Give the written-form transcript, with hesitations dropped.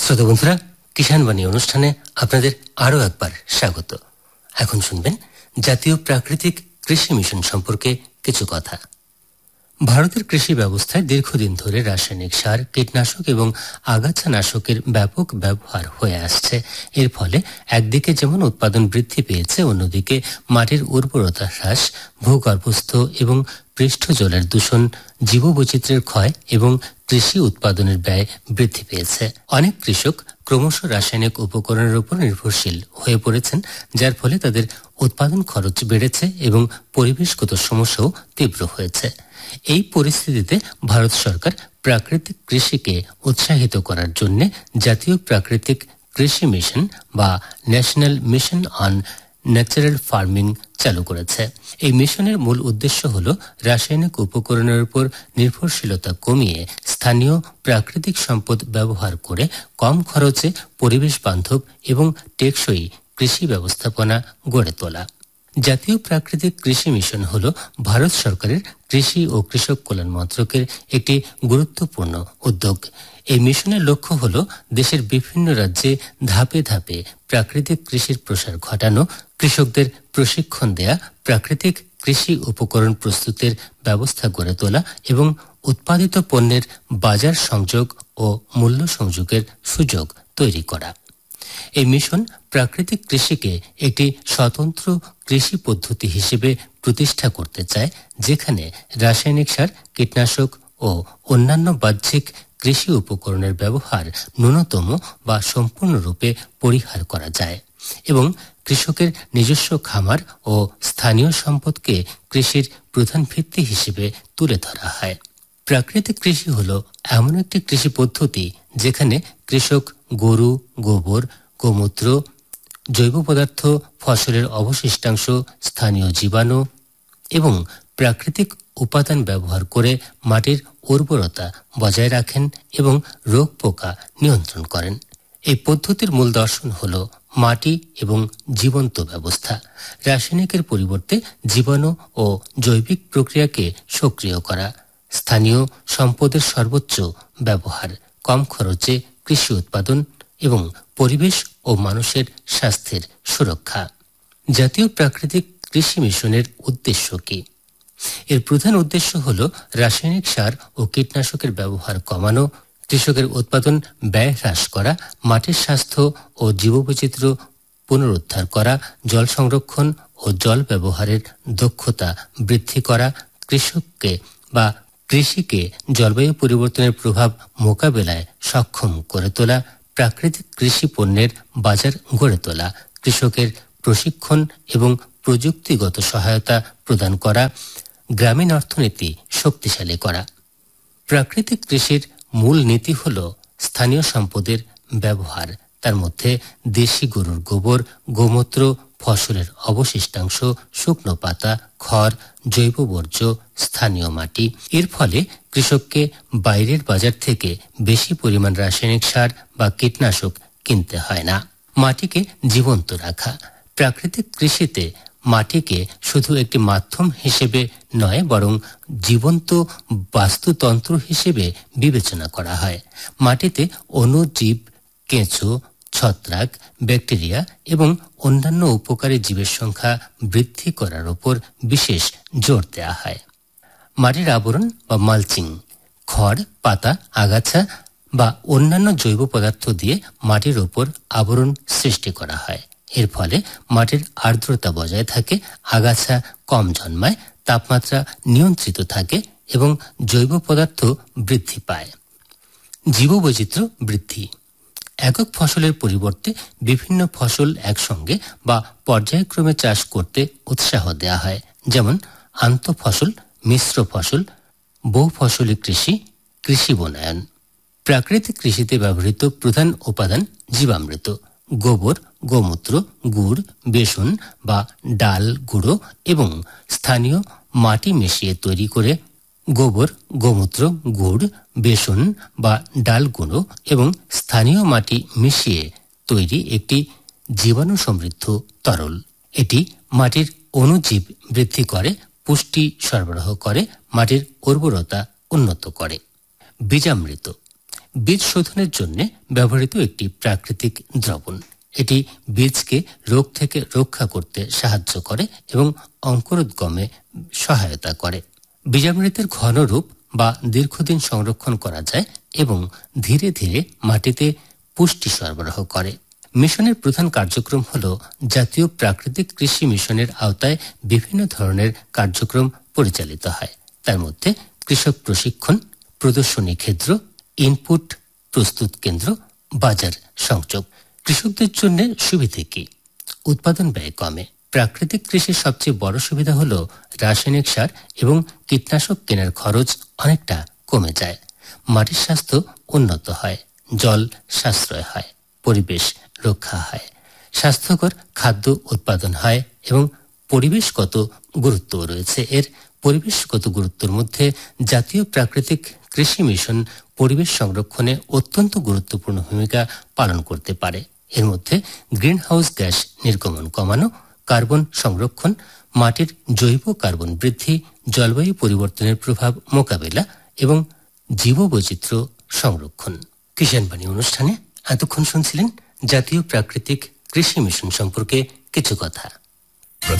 শ্রোতা বন্ধুরা, কিষাণ বাণী অনুষ্ঠানে আপনাদের আরো একবার স্বাগত। এখন শুনবেন জাতীয় প্রাকৃতিক কৃষি মিশন সম্পর্কে কিছু কথা। ভারতের কৃষি ব্যবস্থায় দীর্ঘদিন ধরে রাসায়নিক সার, কীটনাশক এবং আগাছানাশকের ব্যাপক ব্যবহার হয়ে আসছে। এর ফলে একদিকে যেমন উৎপাদন বৃদ্ধি পেয়েছে, অন্যদিকে মাটির উর্বরতা হ্রাস, ভূগর্ভস্থ এবং পৃষ্ঠ জলের দূষণ, জীববৈচিত্র্যের ক্ষয় এবং কৃষি উৎপাদনের ব্যয় বৃদ্ধি পেয়েছে। অনেক কৃষক ক্রমশ রাসায়নিক উপকরণের উপর নির্ভরশীল হয়ে পড়েছেন, যার ফলে তাদের উৎপাদন খরচ বেড়েছে এবং পরিবেশগত সমস্যাও তীব্র হয়েছে। এই পরিস্থিতিতে ভারত সরকার প্রাকৃতিক কৃষিকে উৎসাহিত করার জন্য জাতীয় প্রাকৃতিক কৃষি মিশন বা national mission on natural farming চালু করেছে। এই মিশনের মূল উদ্দেশ্য হল রাসায়নিক উপকরণের উপর নির্ভরশীলতা কমিয়ে স্থানীয় প্রাকৃতিক সম্পদ ব্যবহার করে কম খরচে পরিবেশ বান্ধব এবং টেকসই কৃষি ব্যবস্থাপনা গড়ে তোলা। জাতীয় প্রাকৃতিক কৃষি মিশন হল ভারত সরকারের কৃষি ও কৃষক কল্যাণ মন্ত্রকের একটি গুরুত্বপূর্ণ উদ্যোগ। এই মিশনের লক্ষ্য হল দেশের বিভিন্ন রাজ্যে ধাপে ধাপে প্রাকৃতিক কৃষির প্রসার ঘটানো, কৃষকদের প্রশিক্ষণ দেয়া, প্রাকৃতিক কৃষি উপকরণ প্রস্তুতের ব্যবস্থা গড়ে তোলা এবং উৎপাদিত পণ্যের বাজার সংযোগ ও মূল্য সংযোগের সুযোগ তৈরি করা। এই মিশন প্রাকৃতিক কৃষিকে একটি স্বতন্ত্র কৃষি পদ্ধতি হিসেবে প্রতিষ্ঠা করতে চায়, যেখানে রাসায়নিক সার, কীটনাশক ও অন্যান্য বাহ্যিক কৃষি উপকরণের ব্যবহার ন্যূনতম বা সম্পূর্ণরূপে পরিহার করা যায় এবং কৃষকের নিজস্ব খামার ও স্থানীয় সম্পদকে কৃষির প্রধান ভিত্তি হিসেবে তুলে ধরা হয়। প্রাকৃতিক কৃষি হল এমন একটি কৃষি পদ্ধতি যেখানে কৃষক গরু, গোবর, গোমূত্র, জৈব পদার্থ, ফসলের অবশিষ্টাংশ, স্থানীয় জীবাণু এবং প্রাকৃতিক উপাদান ব্যবহার করে মাটির উর্বরতা বজায় রাখেন এবং রোগ পোকা নিয়ন্ত্রণ করেন। এই পদ্ধতির মূল দর্শন হল মাটি এবং জীবন্ত ব্যবস্থা। রাসায়নিকের পরিবর্তে জীবাণু ও জৈবিক প্রক্রিয়াকে সক্রিয় করা, স্থানীয় সম্পদের সর্বোচ্চ ব্যবহার, কম খরচে কৃষি উৎপাদন এবং পরিবেশ ও মানুষের স্বাস্থ্যের সুরক্ষা। জাতীয় প্রাকৃতিক কৃষি মিশনের উদ্দেশ্য কি? এর প্রধান উদ্দেশ্য হল রাসায়নিক সার ও কীটনাশকের ব্যবহার কমানো, কৃষকের উৎপাদন ব্যয় হ্রাস করা, মাটির স্বাস্থ্য ও জীববৈচিত্র্য পুনরুদ্ধার করা, জল সংরক্ষণ ও জল ব্যবহারের দক্ষতা বৃদ্ধি করা, কৃষককে বা কৃষিকে জলবায়ু পরিবর্তনের প্রভাব মোকাবেলায় সক্ষম করে তোলা, প্রাকৃতিক কৃষি পণ্যের বাজার গড়ে তোলা, কৃষকের প্রশিক্ষণ এবং প্রযুক্তিগত সহায়তা প্রদান করা, গ্রামীণ অর্থনীতি শক্তিশালী করা। প্রাকৃতিক কৃষির মূল নীতি হল স্থানীয় সম্পদের ব্যবহার। তার মধ্যে দেশি গরুর গোবর, গোমূত্র, ফসলের অবশিষ্টাংশ, শুকনো পাতা, খড়, জৈব বর্জ্য, স্থানীয় মাটি। এর ফলে কৃষককে বাইরের বাজার থেকে বেশি পরিমাণ রাসায়নিক সার বা কীটনাশক কিনতে হয় না। মাটিকে জীবন্ত রাখা। প্রাকৃতিক কৃষিতে মাটিকে শুধু একটি মাধ্যম হিসেবে নয়, বরং জীবন্ত বাস্তুতন্ত্র হিসেবে বিবেচনা করা হয়। মাটিতে অণুজীব, কেঁচো, ছত্রাক, ব্যাকটেরিয়া এবং অন্যান্য উপকারী জীবের সংখ্যা বৃদ্ধি করার উপর বিশেষ জোর দেওয়া হয়। মাটির আবরণ বা মালচিং, খড়, পাতা, আগাছা বা অন্যান্য জৈব পদার্থ দিয়ে মাটির উপর আবরণ সৃষ্টি করা হয়। এর ফলে মাটির আর্দ্রতা বজায় থাকে, আগাছা কম জন্মায়, তাপমাত্রা নিয়ন্ত্রিত থাকে এবং জৈব পদার্থ বৃদ্ধি পায়। জীববৈচিত্র্য বৃদ্ধি। একক ফসলের পরিবর্তে বিভিন্ন ফসল একসঙ্গে বা পর্যায়ক্রমে চাষ করতে উৎসাহ দেওয়া হয়, যেমন আন্তঃফসল, মিশ্র ফসল, বহুফসলি কৃষি, কৃষি বনায়ন। প্রাকৃতিক কৃষিতে ব্যবহৃত প্রধান উপাদান জীবামৃত, গোবর, গোমূত্র, গুড়, বেসন বা ডাল গুঁড়ো এবং স্থানীয় মাটি মিশিয়ে তৈরি করে গোবর, গোমূত্র, গুড়, বেসন বা ডাল গুঁড়ো এবং স্থানীয় মাটি মিশিয়ে তৈরি একটি জীবাণু সমৃদ্ধ তরল। এটি মাটির অণুজীব বৃদ্ধি করে, পুষ্টি সরবরাহ করে, মাটির উর্বরতা উন্নত করে। বীজামৃত। বীজ শোধনের জন্য ব্যবহৃত একটি প্রাকৃতিক দ্রবণ। এটি বীজকে রোগ থেকে রক্ষা করতে সাহায্য করে এবং অঙ্কুরোদ্গমে সহায়তা করে। বীজামৃতের ঘন রূপ বা দীর্ঘদিন সংরক্ষণ করা যায় এবং ধীরে ধীরে মাটিতে পুষ্টি সরবরাহ করে। মিশনের প্রধান কার্যক্রম হল জাতীয় প্রাকৃতিক কৃষি মিশনের আওতায় বিভিন্ন ধরনের কার্যক্রম পরিচালিত হয়। তার মধ্যে কৃষক প্রশিক্ষণ, প্রদর্শনী ক্ষেত্র, ইনপুট প্রস্তুত কেন্দ্র, বাজার সংযোগ। কৃষকদের জন্য সুবিধে কি? উৎপাদন ব্যয় কমে। প্রাকৃতিক কৃষির সবচেয়ে বড় সুবিধা হল রাসায়নিক সার এবং কীটনাশক কেনার খরচ অনেকটা কমে যায়। মাটির স্বাস্থ্য উন্নত হয়, জল সাশ্রয় হয়, পরিবেশ রক্ষা হয়, স্বাস্থ্যকর খাদ্য উৎপাদন হয় এবং পরিবেশগত গুরুত্বও রয়েছে। এর পরিবেশগত গুরুত্বের মধ্যে জাতীয় প্রাকৃতিক কৃষি মিশন পরিবেশ সংরক্ষণে অত্যন্ত গুরুত্বপূর্ণ ভূমিকা পালন করতে পারে। এর মধ্যে গ্রিন হাউস গ্যাস নির্গমন কমানো, কার্বন সংরক্ষণ, মাটির জৈব কার্বন বৃদ্ধি, জলবায়ু পরিবর্তনের প্রভাব মোকাবেলা এবং জীববৈচিত্র্য সংরক্ষণ। কিষাণ বাণী অনুষ্ঠানে এতক্ষণ শুনছিলেন জাতীয় প্রাকৃতিক কৃষি মিশন সম্পর্কে কিছু কথা।